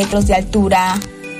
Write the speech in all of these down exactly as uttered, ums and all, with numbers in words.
metros de altura.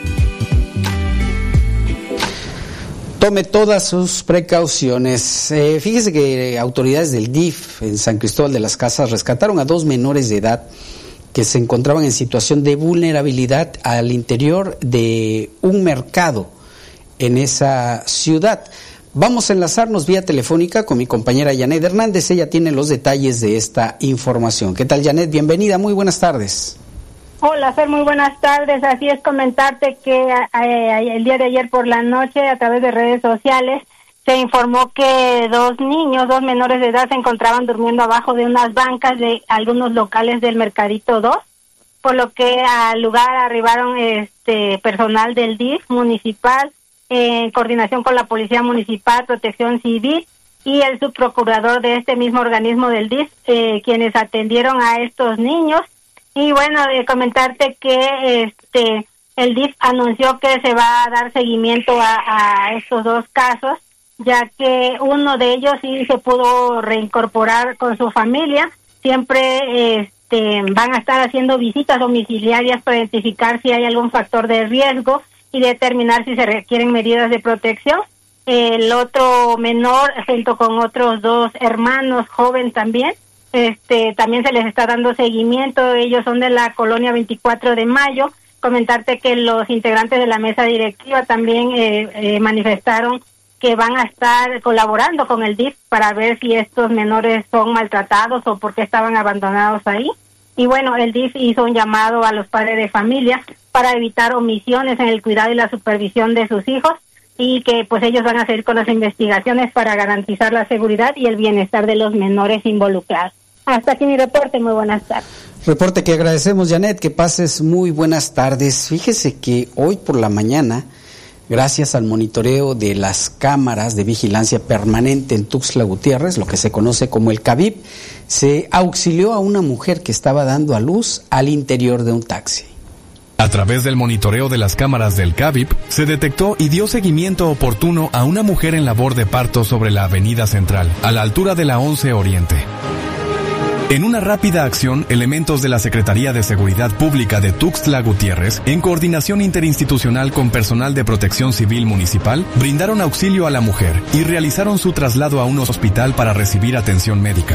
Tome todas sus precauciones. Eh, fíjese que autoridades del D I F en San Cristóbal de las Casas rescataron a dos menores de edad que se encontraban en situación de vulnerabilidad al interior de un mercado en esa ciudad. Vamos a enlazarnos vía telefónica con mi compañera Janet Hernández. Ella tiene los detalles de esta información. ¿Qué tal, Janet? Bienvenida, muy buenas tardes. Hola, Fer, muy buenas tardes. Así es, comentarte que eh, el día de ayer por la noche, a través de redes sociales, se informó que dos niños, dos menores de edad, se encontraban durmiendo abajo de unas bancas de algunos locales del Mercadito dos, por lo que al lugar arribaron este personal del D I F municipal, en coordinación con la Policía Municipal, Protección Civil y el subprocurador de este mismo organismo del D I F, eh, quienes atendieron a estos niños. Y bueno, de comentarte que este el D I F anunció que se va a dar seguimiento a, a estos dos casos, ya que uno de ellos sí se pudo reincorporar con su familia. Siempre este van a estar haciendo visitas domiciliarias para identificar si hay algún factor de riesgo y determinar si se requieren medidas de protección. El otro menor, junto con otros dos hermanos jóvenes también, Este, también se les está dando seguimiento. Ellos son de la colonia veinticuatro de mayo. Comentarte que los integrantes de la mesa directiva también eh, eh, manifestaron que van a estar colaborando con el D I F para ver si estos menores son maltratados o por qué estaban abandonados ahí. Y bueno, el D I F hizo un llamado a los padres de familia para evitar omisiones en el cuidado y la supervisión de sus hijos, y que pues ellos van a seguir con las investigaciones para garantizar la seguridad y el bienestar de los menores involucrados. Hasta aquí mi reporte, muy buenas tardes. Reporte que agradecemos, Janet, que pases muy buenas tardes. Fíjese que hoy por la mañana, gracias al monitoreo de las cámaras de vigilancia permanente en Tuxtla Gutiérrez, lo que se conoce como el C A V I P, se auxilió a una mujer que estaba dando a luz al interior de un taxi. A través del monitoreo de las cámaras del C A V I P, se detectó y dio seguimiento oportuno a una mujer en labor de parto sobre la avenida Central, a la altura de la once Oriente. En una rápida acción, elementos de la Secretaría de Seguridad Pública de Tuxtla Gutiérrez, en coordinación interinstitucional con personal de Protección Civil Municipal, brindaron auxilio a la mujer y realizaron su traslado a un hospital para recibir atención médica.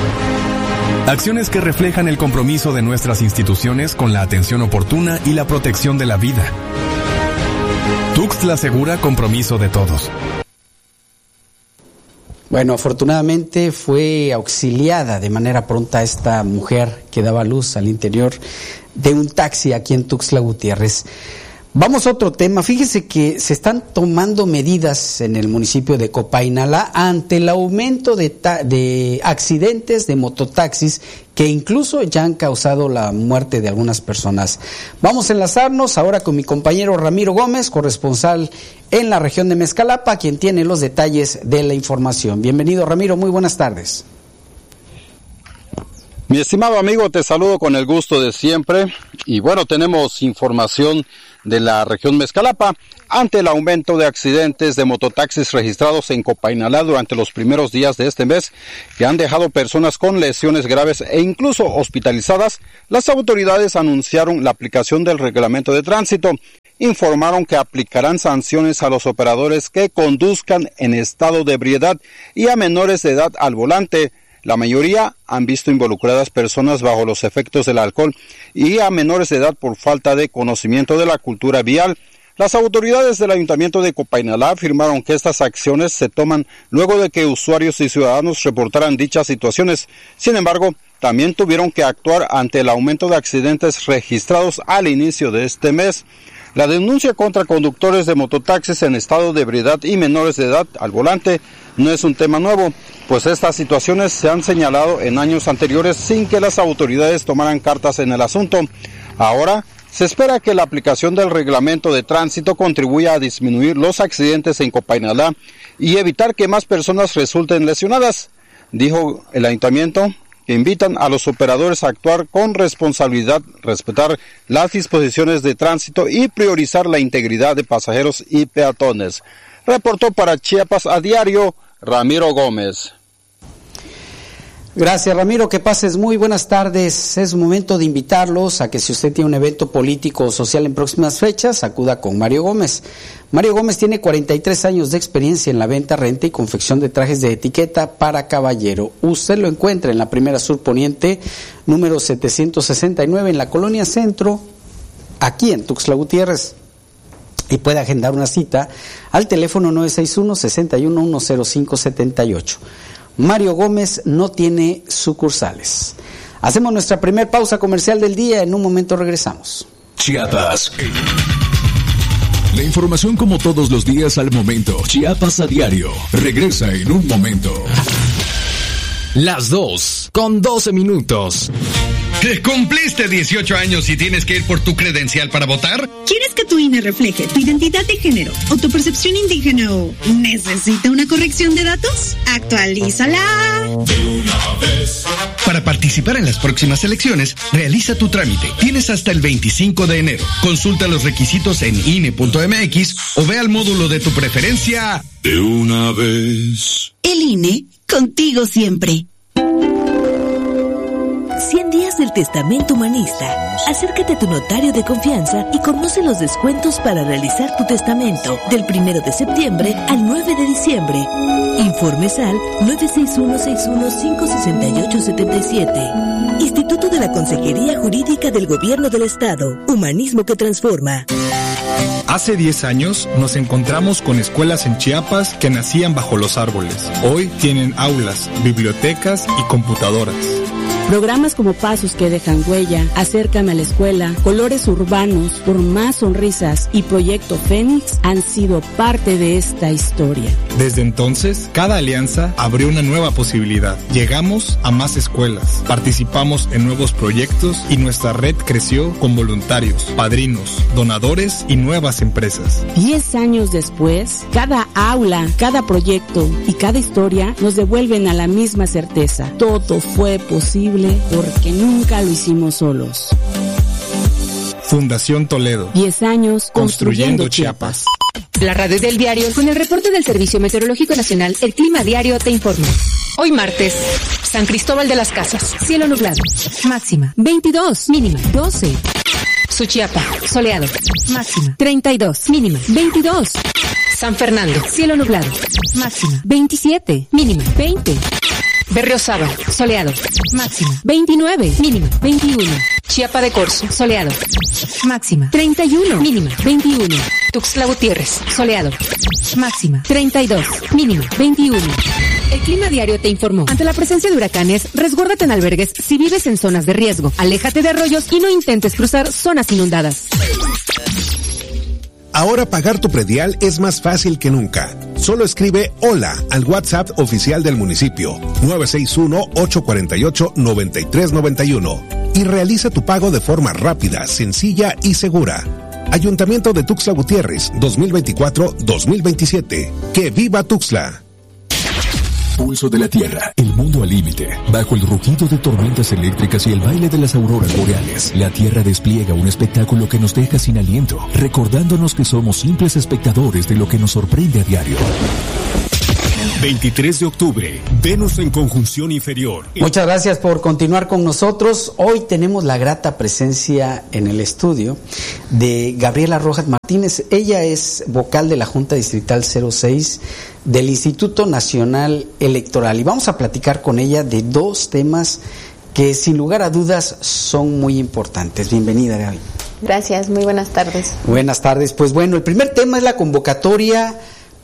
Acciones que reflejan el compromiso de nuestras instituciones con la atención oportuna y la protección de la vida. Tuxtla Segura, compromiso de todos. Bueno, afortunadamente fue auxiliada de manera pronta esta mujer que daba luz al interior de un taxi aquí en Tuxtla Gutiérrez. Vamos a otro tema. Fíjese que se están tomando medidas en el municipio de Copainalá ante el aumento de, ta- de accidentes de mototaxis que incluso ya han causado la muerte de algunas personas. Vamos a enlazarnos ahora con mi compañero Ramiro Gómez, corresponsal en la región de Mezcalapa, quien tiene los detalles de la información. Bienvenido, Ramiro, muy buenas tardes. Mi estimado amigo, te saludo con el gusto de siempre. Y bueno, tenemos información de la región Mezcalapa ante el aumento de accidentes de mototaxis registrados en Copainalá durante los primeros días de este mes, que han dejado personas con lesiones graves e incluso hospitalizadas. Las autoridades anunciaron la aplicación del reglamento de tránsito. Informaron que aplicarán sanciones a los operadores que conduzcan en estado de ebriedad y a menores de edad al volante. La mayoría han visto involucradas personas bajo los efectos del alcohol y a menores de edad por falta de conocimiento de la cultura vial. Las autoridades del Ayuntamiento de Copainalá afirmaron que estas acciones se toman luego de que usuarios y ciudadanos reportaran dichas situaciones. Sin embargo, también tuvieron que actuar ante el aumento de accidentes registrados al inicio de este mes. La denuncia contra conductores de mototaxis en estado de ebriedad y menores de edad al volante no es un tema nuevo, pues estas situaciones se han señalado en años anteriores sin que las autoridades tomaran cartas en el asunto. Ahora se espera que la aplicación del reglamento de tránsito contribuya a disminuir los accidentes en Copainalá y evitar que más personas resulten lesionadas, dijo el ayuntamiento, que invitan a los operadores a actuar con responsabilidad, respetar las disposiciones de tránsito y priorizar la integridad de pasajeros y peatones. Reportó para Chiapas a Diario, Ramiro Gómez. Gracias, Ramiro, que pases muy buenas tardes. Es momento de invitarlos a que si usted tiene un evento político o social en próximas fechas, acuda con Mario Gómez. Mario Gómez tiene cuarenta y tres años de experiencia en la venta, renta y confección de trajes de etiqueta para caballero. Usted lo encuentra en la Primera Sur Poniente, número setecientos sesenta y nueve, en la Colonia Centro, aquí en Tuxtla Gutiérrez. Y puede agendar una cita al teléfono nueve seis uno, seis uno uno, cero cinco siete ocho. Mario Gómez no tiene sucursales. Hacemos nuestra primera pausa comercial del día. En un momento regresamos. Chiapas. La información como todos los días al momento. Chiapas a diario. Regresa en un momento. Las dos, con doce minutos. ¿Cumpliste dieciocho años y tienes que ir por tu credencial para votar? ¿Quieres que tu I N E refleje tu identidad de género o tu percepción indígena o necesita una corrección de datos? ¡Actualízala! De una vez. Para participar en las próximas elecciones, realiza tu trámite. Tienes hasta el veinticinco de enero. Consulta los requisitos en I N E punto M X o ve al módulo de tu preferencia. De una vez. El I N E, contigo siempre. cien días del Testamento Humanista. Acércate a tu notario de confianza y conoce los descuentos para realizar tu testamento del primero de septiembre al nueve de diciembre. Informes al nueve seis uno, seis uno cinco, seis ocho siete siete. Instituto de la Consejería Jurídica del Gobierno del Estado. Humanismo que transforma. Hace diez años nos encontramos con escuelas en Chiapas que nacían bajo los árboles. Hoy tienen aulas, bibliotecas y computadoras. Programas como Pasos que dejan huella, Acércame a la escuela, Colores urbanos, Por más sonrisas y Proyecto Fénix han sido parte de esta historia. Desde entonces, cada alianza abrió una nueva posibilidad. Llegamos a más escuelas, participamos en nuevos proyectos y nuestra red creció con voluntarios, padrinos, donadores y nuevas empresas. Diez años después, cada aula, cada proyecto y cada historia nos devuelven a la misma certeza. Todo fue posible porque nunca lo hicimos solos. Fundación Toledo. Diez años construyendo, construyendo Chiapas. La radio del diario, con el reporte del Servicio Meteorológico Nacional, el Clima Diario te informa. Hoy martes, San Cristóbal de las Casas, cielo nublado, máxima veintidós, mínima doce. Suchiapa, soleado, máxima treinta y dos, mínima veintidós. San Fernando, cielo nublado, máxima veintisiete, mínima veinte. Berriozábal, soleado, máxima veintinueve, mínima veintiuno. Chiapa de Corzo, soleado, máxima treinta y uno, mínima veintiuno. Tuxtla Gutiérrez, soleado, máxima treinta y dos, mínima veintiuno. El Clima Diario te informó. Ante la presencia de huracanes, resguárdate en albergues si vives en zonas de riesgo. Aléjate de arroyos y no intentes cruzar zonas inundadas. Ahora pagar tu predial es más fácil que nunca. Solo escribe hola al WhatsApp oficial del municipio nueve seis uno, ocho cuatro ocho, nueve tres nueve uno y realiza tu pago de forma rápida, sencilla y segura. Ayuntamiento de Tuxtla Gutiérrez dos mil veinticuatro a dos mil veintisiete. ¡Que viva Tuxtla! Pulso de la Tierra, el mundo al límite. Bajo el rugido de tormentas eléctricas y el baile de las auroras boreales, la Tierra despliega un espectáculo que nos deja sin aliento, recordándonos que somos simples espectadores de lo que nos sorprende a diario. veintitrés de octubre, Venus en conjunción inferior. Muchas gracias por continuar con nosotros. Hoy tenemos la grata presencia en el estudio de Gabriela Rojas Martínez. Ella es vocal de la Junta Distrital cero seis del Instituto Nacional Electoral y vamos a platicar con ella de dos temas que sin lugar a dudas son muy importantes. Bienvenida, Gaby. Gracias, muy buenas tardes. Buenas tardes. Pues bueno, el primer tema es la convocatoria